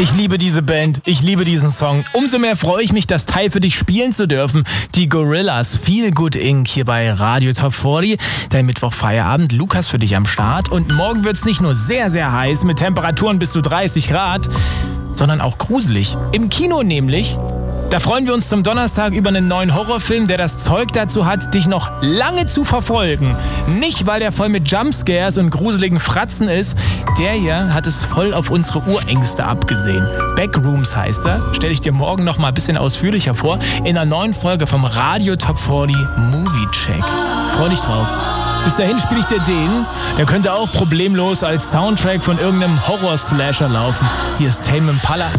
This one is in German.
Ich liebe diese Band, ich liebe diesen Song. Umso mehr freue ich mich, das Teil für dich spielen zu dürfen. Die Gorillaz, Feel Good Inc. hier bei Radio Top 40. Dein Mittwochfeierabend, Lukas für dich am Start. Und morgen wird's nicht nur sehr, sehr heiß mit Temperaturen bis zu 30 Grad, sondern auch gruselig. Im Kino nämlich. Da freuen wir uns zum Donnerstag über einen neuen Horrorfilm, der das Zeug dazu hat, dich noch lange zu verfolgen. Nicht, weil der voll mit Jumpscares und gruseligen Fratzen ist. Der hier hat es voll auf unsere Urängste abgesehen. Backrooms heißt er. Stelle ich dir morgen noch mal ein bisschen ausführlicher vor. In einer neuen Folge vom Radio Top 40 Movie Check. Freu dich drauf. Bis dahin spiele ich dir den. Der könnte auch problemlos als Soundtrack von irgendeinem Horror-Slasher laufen. Hier ist Tame Impala.